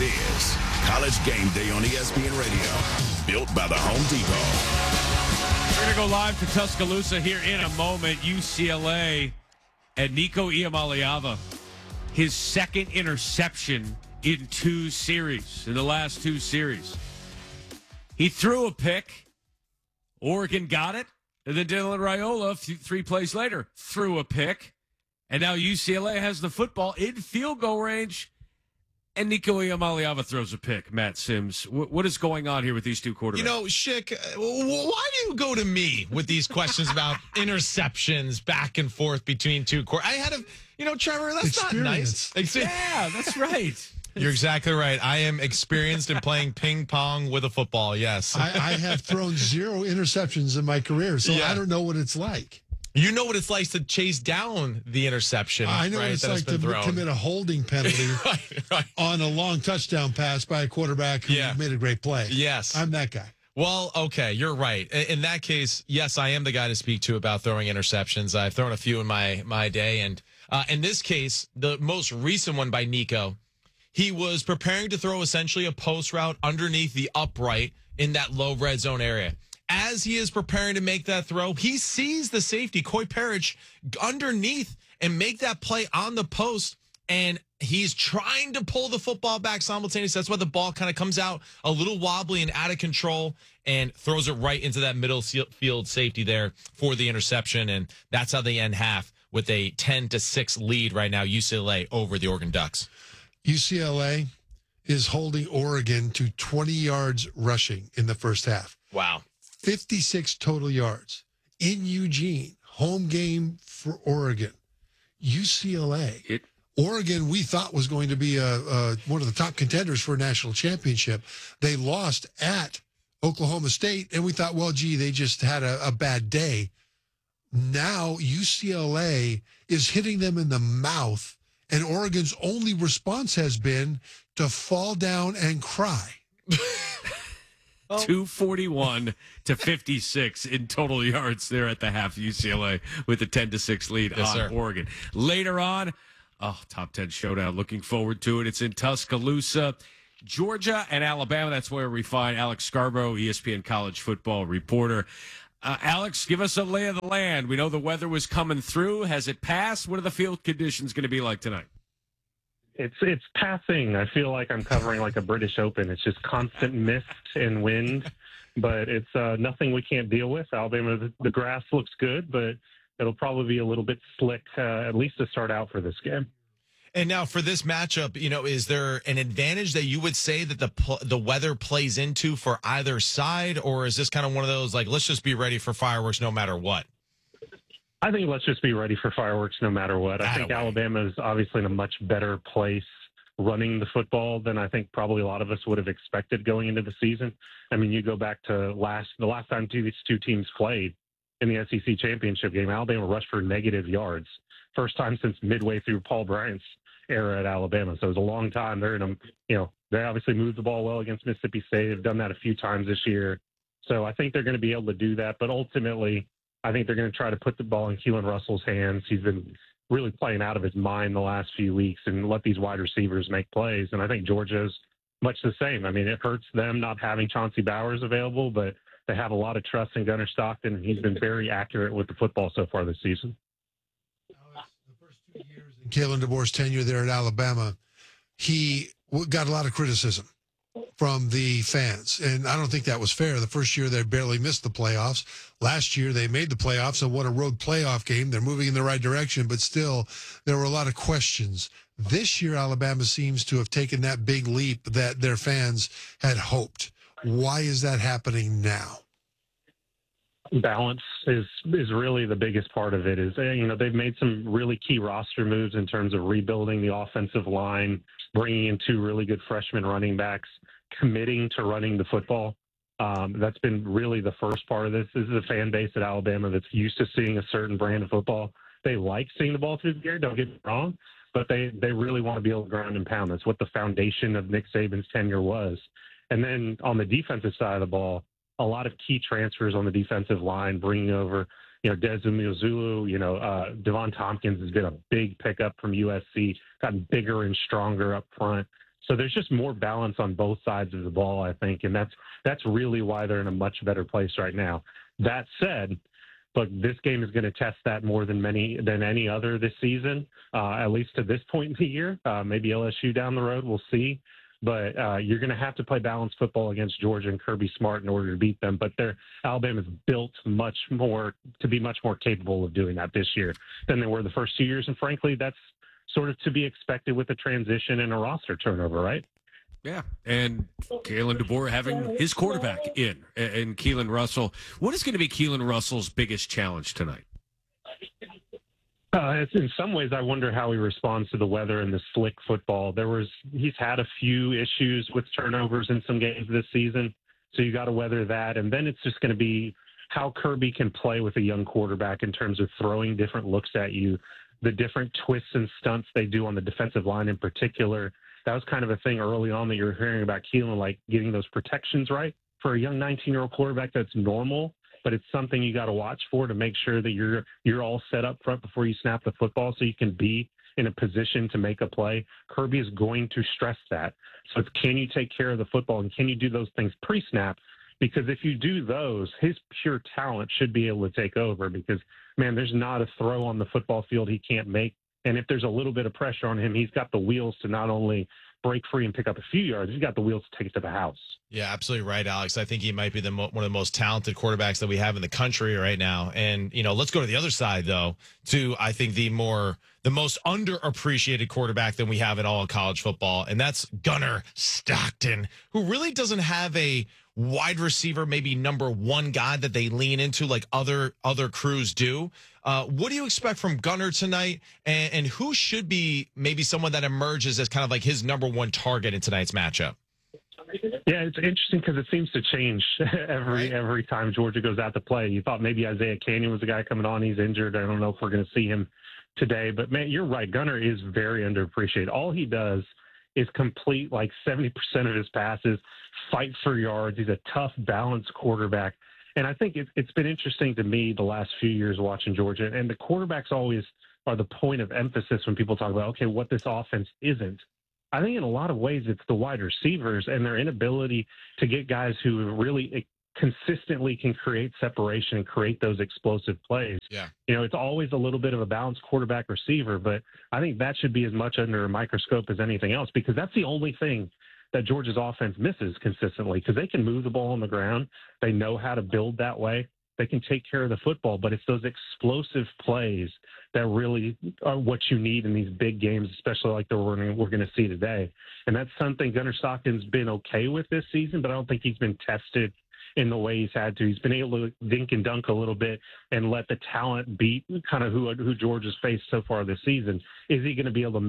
is College Game Day on ESPN Radio, built by the Home Depot. We're going to go live to Tuscaloosa here in a moment. UCLA and Nico Iamaleava, his second interception in the last two series. He threw a pick. Oregon got it. And then Dylan Raiola, three plays later, threw a pick. And now UCLA has the football in field goal range. And Nico Iamaleava throws a pick, Matt Sims. What is going on here with these two quarterbacks? You know, Schick, why do you go to me with these questions about interceptions back and forth between two quarterbacks? I had Trevor, that's Experience. not nice. Yeah, that's right. You're exactly right. I am experienced in playing ping pong with a football, yes. I have thrown 0 interceptions in my career, so Yeah. I don't know what it's like. You know what it's like to chase down the interception. I know right, what it's that has like been to thrown. commit a holding penalty right. on a long touchdown pass by a quarterback who made a great play. Yes. I'm that guy. Well, okay, you're right. In that case, yes, I am the guy to speak to about throwing interceptions. I've thrown a few in my day. And in this case, the most recent one by Nico, he was preparing to throw essentially a post route underneath the upright in that low red zone area. As he is preparing to make that throw, he sees the safety, Coy Parrish, underneath and make that play on the post. And he's trying to pull the football back simultaneously. That's why the ball kind of comes out a little wobbly and out of control and throws it right into that middle field safety there for the interception. And that's how they end half with a 10-6 lead right now, UCLA over the Oregon Ducks. UCLA is holding Oregon to 20 yards rushing in the first half. Wow. 56 total yards in Eugene, home game for Oregon. UCLA. Oregon, we thought was going to be one of the top contenders for a national championship. They lost at Oklahoma State, and we thought, well, gee, they just had a bad day. Now UCLA is hitting them in the mouth, and Oregon's only response has been to fall down and cry. 241 to 56 in total yards there at the half. UCLA with a 10-6 lead on Oregon. Later on, top 10 showdown. Looking forward to it. It's in Tuscaloosa, Georgia and Alabama. That's where we find Alex Scarborough, ESPN college football reporter. Alex, give us a lay of the land. We know the weather was coming through. Has it passed? What are the field conditions going to be like tonight? It's passing. I feel like I'm covering like a British Open. It's just constant mist and wind, but it's nothing we can't deal with. Alabama, the grass looks good, but it'll probably be a little bit slick, at least to start out for this game. And now for this matchup, is there an advantage that you would say that the weather plays into for either side, or is this kind of one of those, like, let's just be ready for fireworks no matter what? I think let's just be ready for fireworks no matter what. I think Alabama is obviously in a much better place running the football than I think probably a lot of us would have expected going into the season. I mean, you go back to the last time these two teams played in the SEC championship game, Alabama rushed for negative yards. First time since midway through Paul Bryant's era at Alabama. So it was a long time. They obviously moved the ball well against Mississippi State. They've done that a few times this year. So I think they're going to be able to do that. But ultimately, I think they're going to try to put the ball in Keelan Russell's hands. He's been really playing out of his mind the last few weeks and let these wide receivers make plays. And I think Georgia's much the same. I mean, it hurts them not having Chauncey Bowers available, but they have a lot of trust in Gunnar Stockton, and he's been very accurate with the football so far this season. The first 2 years in Kalen DeBoer's tenure there at Alabama, he got a lot of criticism from the fans, and I don't think that was fair. The first year they barely missed the playoffs. Last year they made the playoffs, and what a road playoff game. They're moving in the right direction, but still there were a lot of questions. This year Alabama seems to have taken that big leap that their fans had hoped. Why is that happening now? Balance is really the biggest part of it. They've made some really key roster moves in terms of rebuilding the offensive line, bringing in 2 really good freshman running backs, committing to running the football. That's been really the first part of this. This is a fan base at Alabama that's used to seeing a certain brand of football. They like seeing the ball through the air, don't get me wrong, but they really want to be able to ground and pound. That's what the foundation of Nick Saban's tenure was. And then on the defensive side of the ball, a lot of key transfers on the defensive line, bringing over, Dez Umeozulu, Devon Tompkins has been a big pickup from USC, gotten bigger and stronger up front. So there's just more balance on both sides of the ball, I think, and that's really why they're in a much better place right now. That said, but this game is going to test that more than any other this season, at least to this point in the year. Maybe LSU down the road, we'll see. But you're going to have to play balanced football against Georgia and Kirby Smart in order to beat them. But Alabama's built to be much more capable of doing that this year than they were the first 2 years. And frankly, that's sort of to be expected with a transition and a roster turnover, right? Yeah, and Kalen DeBoer having his quarterback in, and Keelan Russell. What is going to be Keelan Russell's biggest challenge tonight? In some ways, I wonder how he responds to the weather and the slick football. He's had a few issues with turnovers in some games this season, so you got to weather that. And then it's just going to be how Kirby can play with a young quarterback in terms of throwing different looks at you, the different twists and stunts they do on the defensive line in particular. That was kind of a thing early on that you were hearing about Keelan, like getting those protections right. For a young 19-year-old quarterback, that's normal, but it's something you got to watch for to make sure that you're all set up front before you snap the football so you can be in a position to make a play. Kirby is going to stress that. So it's, can you take care of the football, and can you do those things pre-snap? Because if you do those, his pure talent should be able to take over because, man, there's not a throw on the football field he can't make. And if there's a little bit of pressure on him, he's got the wheels to not only break free and pick up a few yards, he's got the wheels to take it to the house. Yeah, absolutely right, Alex. I think he might be one of the most talented quarterbacks that we have in the country right now. And, let's go to the other side, though, to, I think, the most underappreciated quarterback that we have in all of college football, and that's Gunnar Stockton, who really doesn't have a wide receiver, maybe number one guy that they lean into like other crews do. What do you expect from Gunnar tonight? And who should be maybe someone that emerges as kind of like his number one target in tonight's matchup? Yeah, it's interesting because it seems to change every time Georgia goes out to play. You thought maybe Isaiah Canyon was the guy coming on. He's injured. I don't know if we're going to see him today. But, man, you're right. Gunnar is very underappreciated. All he does is complete like 70% of his passes, fight for yards. He's a tough, balanced quarterback. And I think it's been interesting to me the last few years watching Georgia. And the quarterbacks always are the point of emphasis when people talk about, okay, what this offense isn't. I think in a lot of ways it's the wide receivers and their inability to get guys who really consistently can create separation and create those explosive plays. Yeah. It's always a little bit of a balanced quarterback receiver, but I think that should be as much under a microscope as anything else because that's the only thing that Georgia's offense misses consistently because they can move the ball on the ground. They know how to build that way. They can take care of the football, but it's those explosive plays that really are what you need in these big games, especially like the one we're going to see today. And that's something Gunnar Stockton's been okay with this season, but I don't think he's been tested in the way he's had to. He's been able to dink and dunk a little bit and let the talent beat kind of who Georgia's faced so far this season. Is he going to be able to